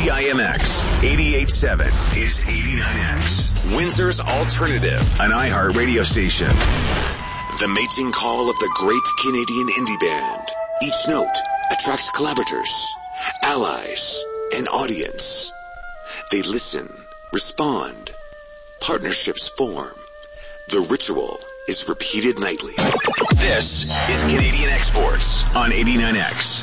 WDIMX 88.7 is 89X. Windsor's alternative, an iHeart radio station. The mating call of the great Canadian indie band. Each note attracts collaborators, allies, and audience. They listen, respond. Partnerships form. The ritual is repeated nightly. This is Canadian Exports on 89X.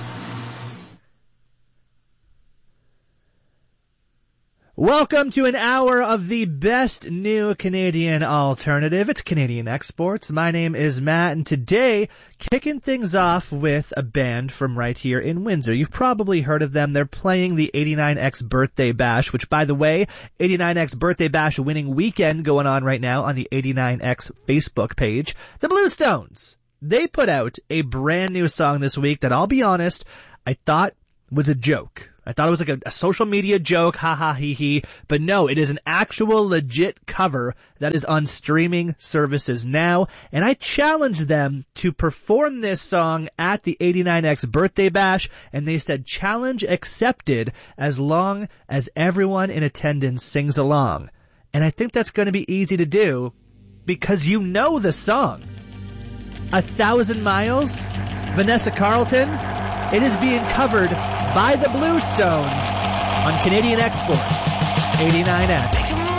Welcome to an hour of the best new Canadian alternative. It's Canadian Exports. My name is Matt, and today, kicking things off with a band from right here in Windsor. You've probably heard of them. They're playing the 89X Birthday Bash, which, by the way, 89X Birthday Bash winning weekend going on right now on the 89X Facebook page. The Bluestones. They put out a brand new song this week that, I'll be honest, I thought was a joke. I thought it was like a social media joke, ha ha he he, but no, it is an actual legit cover that is on streaming services now, and I challenged them to perform this song at the 89X Birthday Bash, and they said challenge accepted as long as everyone in attendance sings along. And I think that's going to be easy to do because you know the song. 1,000 Miles, Vanessa Carlton. It is being covered by the Bluestones on Canadian Exports 89X.